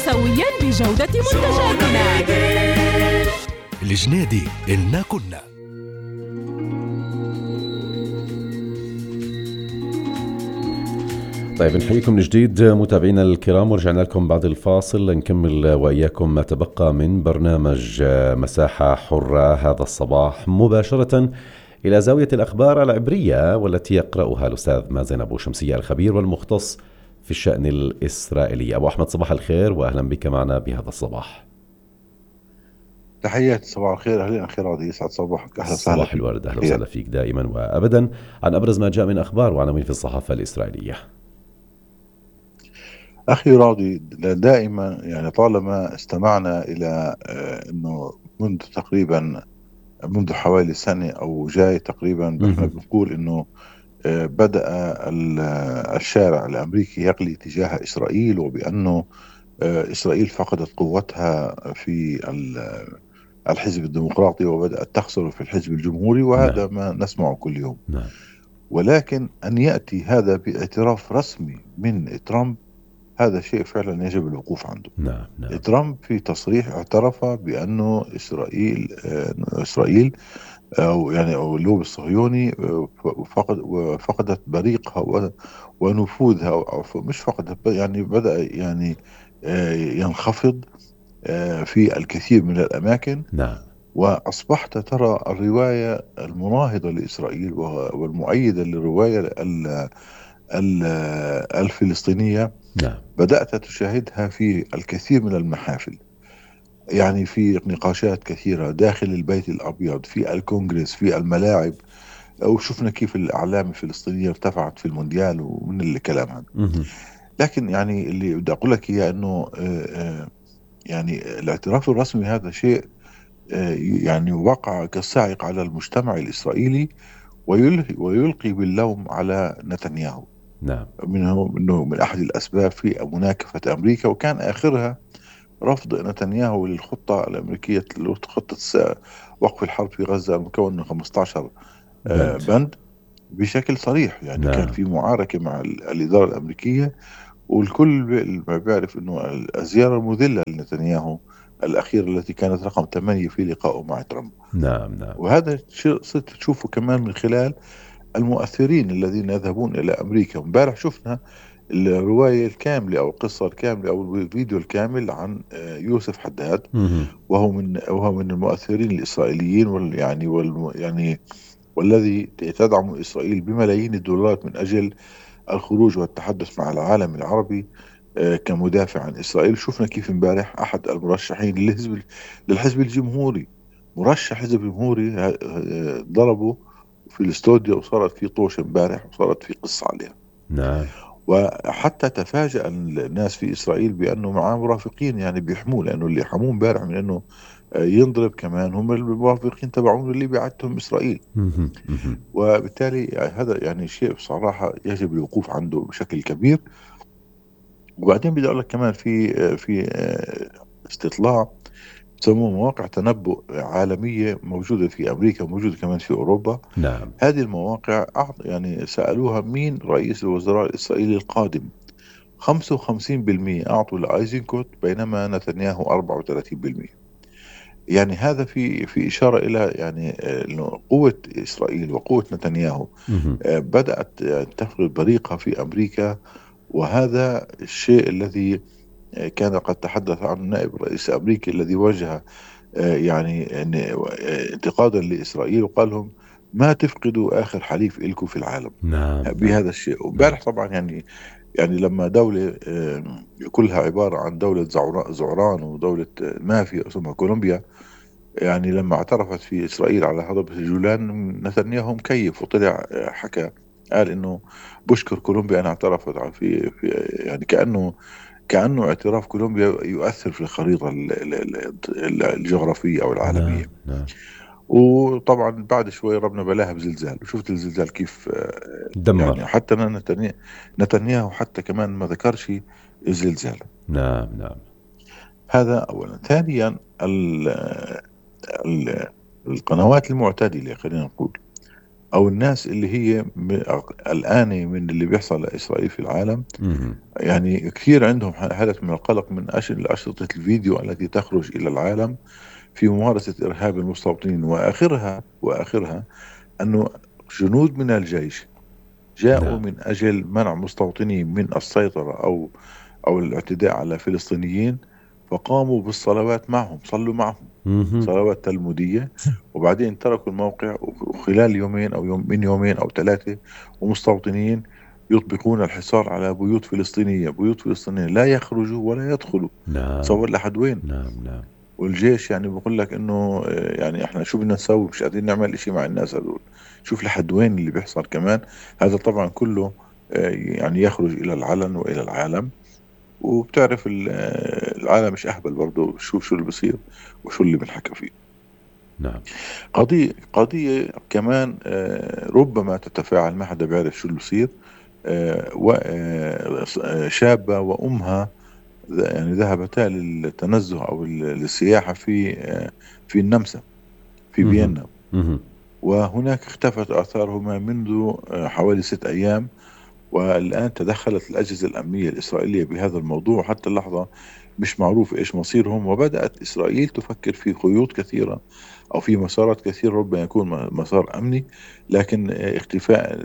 سويا بجودة منتجاتنا. الجنادي إلنا كنا. طيب نحييكم من جديد متابعينا الكرام، ورجعنا لكم بعد الفاصل نكمل وإياكم ما تبقى من برنامج مساحة حرة هذا الصباح مباشرة إلى زاوية الأخبار العبرية، والتي يقرأها الأستاذ مازن أبو شمسية الخبير والمختص في الشأن الإسرائيلي. أبو أحمد صباح الخير وأهلا بك معنا بهذا الصباح. تحياتي، صباح الخير. أهلا أخي راضي، يسعد صباحك. أهلا وسهلا صباح الورد، أهلا وسهلا فيك دائما وأبدا. عن أبرز ما جاء من أخبار وعناوين في الصحافة الإسرائيلية. أخي راضي، دائما يعني طالما استمعنا إلى أنه منذ حوالي سنة أو جاي تقريبا احنا بنقول أنه بدأ الشارع الأمريكي يغلي تجاه إسرائيل، وبأنه إسرائيل فقدت قوتها في الحزب الديمقراطي وبدأت تخسر في الحزب الجمهوري، وهذا ما نسمعه كل يوم. ولكن أن يأتي هذا باعتراف رسمي من ترامب، هذا شيء فعلا يجب الوقوف عنده. ترامب في تصريح اعترف بأنه إسرائيل أو اللوب الصهيوني فقدت بريقها ونفوذها، أو مش فقدت، يعني بدأ يعني ينخفض في الكثير من الأماكن. وأصبحت ترى الرواية المناهضة لإسرائيل والمؤيدة للرواية الفلسطينية بدأت تشاهدها في الكثير من المحافل، يعني في نقاشات كثيرة داخل البيت الأبيض، في الكونغرس، في الملاعب، وشفنا كيف الأعلام الفلسطينية ارتفعت في المونديال ومن الكلام هذا. لكن يعني اللي بدي أقول لك إياه أنه يعني الاعتراف الرسمي هذا شيء يعني وقع كالصاعقة على المجتمع الإسرائيلي، ويلقي باللوم على نتنياهو. منه من أحد الأسباب في مناكفة أمريكا، وكان آخرها رفض نتنياهو للخطة الأمريكية، خطة وقف الحرب في غزة المكون من 15 بند بشكل صريح. يعني كان في معاركة مع الإدارة الأمريكية، والكل ما بيعرف أنه الزيارة المذلة لنتنياهو الأخيرة التي كانت رقم 8 في لقائه مع ترامب. وهذا صرت تشوفه كمان من خلال المؤثرين الذين يذهبون إلى أمريكا. امبارح شفنا الرواية الكاملة أو القصة الكاملة أو الفيديو الكامل عن يوسف حداد، وهو من المؤثرين الإسرائيليين والذي تدعم إسرائيل بملايين الدولارات من أجل الخروج والتحدث مع العالم العربي كمدافع عن إسرائيل. شفنا كيف امبارح أحد المرشحين للحزب الجمهوري، مرشح حزب جمهوري، ضربه في الاستوديو، وصارت في طوش امبارح، وصارت في قصة عليها. وحتى تفاجأ الناس في إسرائيل بأنه معاه مرافقين يعني بيحموه، لأنه اللي حموه امبارح من أنه ينضرب كمان هم المرافقين تبعون اللي بعتهم إسرائيل. وبالتالي هذا يعني شيء بصراحة يجب الوقوف عنده بشكل كبير. وبعدين بدي أقول لك كمان في استطلاع بسموه مواقع تنبؤ عالمية موجودة في أمريكا وموجودة كمان في أوروبا. هذه المواقع يعني سألوها مين رئيس الوزراء الإسرائيلي القادم، 55% أعطوا لأيزنكوت، بينما نتنياهو 34%. يعني هذا في إشارة إلى يعني إنه قوة إسرائيل وقوة نتنياهو بدأت تفقد بريقها في أمريكا. وهذا الشيء الذي كان قد تحدث عنه نائب رئيس أمريكا الذي وجه يعني انتقادا لإسرائيل، وقال لهم ما تفقدوا آخر حليف إلكم في العالم بهذا الشيء. ومبارح طبعا يعني لما دولة كلها عبارة عن دولة زعران ودولة مافيا اسمها كولومبيا، يعني لما اعترفت في إسرائيل على هضبة الجولان، نتنياهو مكيف وطلع حكى، قال إنه بشكر كولومبيا أنا اعترفت في يعني كأنه اعتراف كولومبيا يؤثر في الخريطة الجغرافية أو العالمية. وطبعا بعد شوي ربنا بلاها بزلزال، وشفت الزلزال كيف دمر. يعني حتى نتنياهو حتى كمان ما ذكرش الزلزال. هذا أولا. ثانيا القنوات المعتدلة، خلينا نقول أو الناس اللي هي قلقانة من اللي بيحصل لإسرائيل في العالم، يعني كثير عندهم حالة من القلق من أشرطة الفيديو التي تخرج إلى العالم في ممارسة إرهاب المستوطنين، وآخرها أنه جنود من الجيش جاءوا نعم. من أجل منع مستوطنين من السيطرة أو الاعتداء على فلسطينيين، فقاموا بالصلوات معهم، صلوا معهم صلوات تلمودية، وبعدين تركوا الموقع، وخلال يومين أو من يومين أو 3 ومستوطنين يطبقون الحصار على بيوت فلسطينية لا يخرجوا ولا يدخلوا. نعم. تصور لحد وين؟ نعم. والجيش يعني بقول لك انه يعني احنا شو بدنا نسوي، مش قادرين نعمل اشي مع الناس هذول. شوف لحد وين اللي بيحصل كمان. هذا طبعا كله يعني يخرج الى العلن والى العالم، وبتعرف العالم مش اهبل برضه، شو اللي بصير وشو اللي بنحكى فيه. نعم. قضية كمان ربما تتفاعل، ما حدا بيعرف شو اللي بصير. شابة وأمها يعني ذهبتا للتنزه أو للسياحة في النمسا في فيينا، وهناك اختفت آثارهما منذ حوالي 6 أيام. والآن تدخلت الأجهزة الأمنية الإسرائيلية بهذا الموضوع، حتى اللحظة مش معروف إيش مصيرهم، وبدأت إسرائيل تفكر في خيوط كثيرة أو في مسارات كثيرة ربما يكون مسار أمني، لكن اختفاء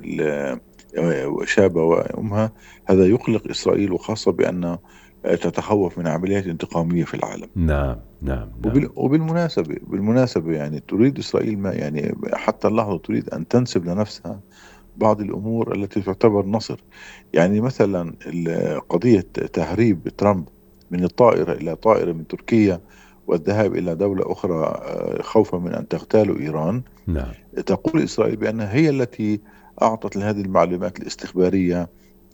شابة وأمها هذا يقلق إسرائيل، وخاصة بأن تتخوف من عمليات انتقامية في العالم. نعم. بالمناسبة يعني تريد إسرائيل، ما يعني حتى اللحظة تريد أن تنسب لنفسها بعض الأمور التي تعتبر نصر. يعني مثلا قضية تهريب ترامب من الطائرة إلى طائرة من تركيا والذهاب إلى دولة أخرى خوفا من أن تغتال إيران. نعم. تقول إسرائيل بأنها هي التي أعطت هذه المعلومات الاستخبارية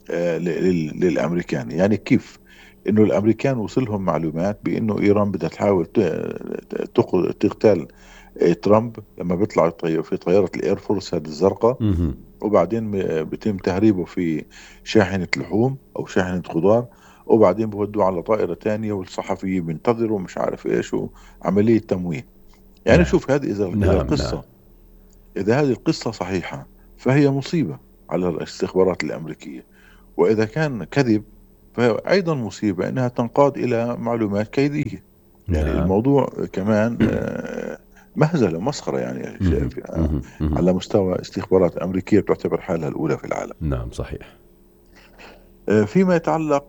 للأمريكان. يعني كيف إنه الأمريكان وصلهم معلومات بأنه إيران بدها تحاول تغتال ترامب لما بيطلع في طيارة الإيرفورس هذه الزرقاء، وبعدين بيتم تهريبه في شاحنة لحوم أو شاحنة خضار، وبعدين بودوه على طائرة تانية والصحفيين بينتظروا مش عارف إيش، وعملية تمويه. يعني نعم. شوف، هذه نعم. إذا هذه القصة صحيحة فهي مصيبة على الاستخبارات الأمريكية، وإذا كان كذب فهي أيضا مصيبة، إنها تنقاد إلى معلومات كيدية. يعني نعم. الموضوع كمان مهزلة ومسخرة، يعني على مستوى استخبارات أمريكية بتعتبر حالها الأولى في العالم. نعم صحيح. فيما يتعلق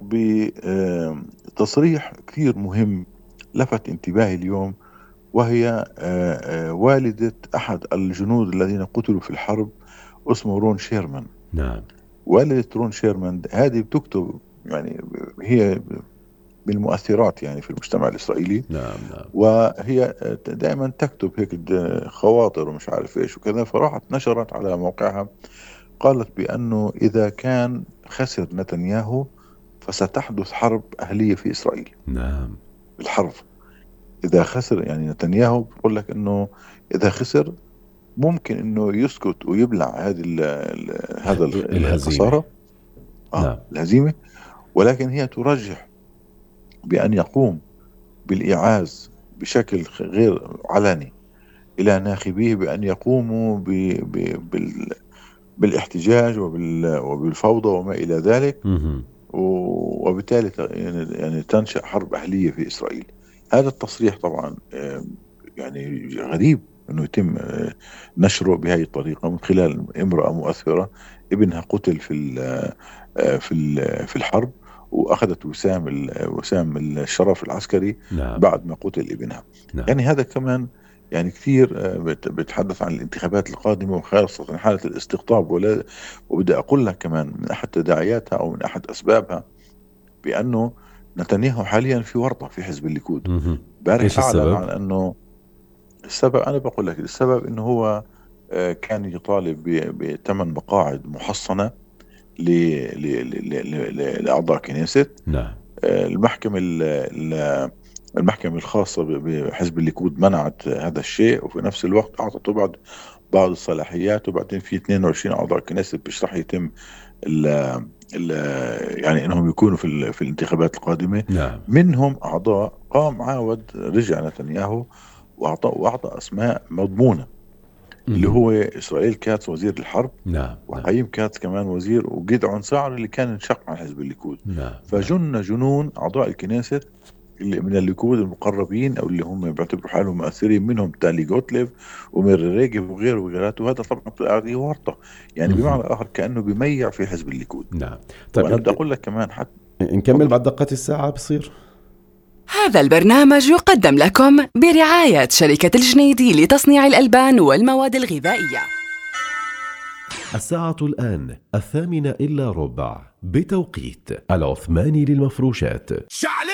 بتصريح كثير مهم لفت انتباهي اليوم، وهي والدة أحد الجنود الذين قتلوا في الحرب، اسمه رون شيرمان. نعم. والدة رون شيرمان هذه بتكتب، يعني هي بالمؤثرات يعني في المجتمع الإسرائيلي، نعم. وهي دائما تكتب هيك خواطر ومش عارف ايش وكذا. فراحت نشرت على موقعها، قالت بأنه إذا كان خسر نتنياهو فستحدث حرب أهلية في إسرائيل. نعم. الحرب إذا خسر، يعني نتنياهو بقول لك أنه إذا خسر ممكن أنه يسكت ويبلع هذا الهزيمة. الخسارة، نعم. الهزيمة، ولكن هي ترجح بأن يقوم بالإعاز بشكل غير علني إلى ناخبيه بأن يقوموا بالاحتجاج وبالفوضى وما إلى ذلك، وبالتالي يعني تنشأ حرب أهلية في إسرائيل. هذا التصريح طبعا يعني غريب أنه يتم نشره بهذه الطريقة من خلال امرأة مؤثرة ابنها قتل في الحرب، وأخذت وسام الشرف العسكري. نعم. بعد ما قتل ابنها. نعم. يعني هذا كمان يعني كثير بتحدث عن الانتخابات القادمة، وخاصة حالة الاستقطاب. وبدي أقول لك كمان من أحد تداعياتها أو من أحد أسبابها بأنه نتنياهو حاليا في ورطة في حزب الليكود. إيش بارح أعلن السبب؟ عن أنه السبب، أنا بقول لك السبب، أنه هو كان يطالب ب8 مقاعد محصنة لأعضاء كنيست. نعم. المحكمة الخاصة بحزب الليكود منعت هذا الشيء، وفي نفس الوقت أعطته بعض الصلاحيات. وبعدين في 22 أعضاء كنيست مش رح يتم ال ال يعني إنهم يكونوا في الانتخابات القادمة. نعم. منهم أعضاء قام عاود رجع نتنياهو وأعطى أسماء مضمونة اللي هو إسرائيل كاتس وزير الحرب، نعم. وحكيم كاتس كمان وزير، وجدعون سعر اللي كان انشق عن حزب الليكود. نعم. فجن جنون أعضاء الكنيسة اللي من الليكود المقربين أو اللي هم بيعتبروا حالهم مؤثرين، منهم تالي جوتليف ومير ريجف وغيره وغيراته. وهذا طبعا بتلاقيه ورطة، يعني بمعنى آخر كأنه بيميع في حزب الليكود. نعم. طيب وأنا بدي أقول لك كمان حتى نكمل بعد دقات الساعة بصير. هذا البرنامج يقدم لكم برعاية شركة الجنيدي لتصنيع الألبان والمواد الغذائية. الساعة الآن 8:15 بتوقيت العثماني للمفروشات.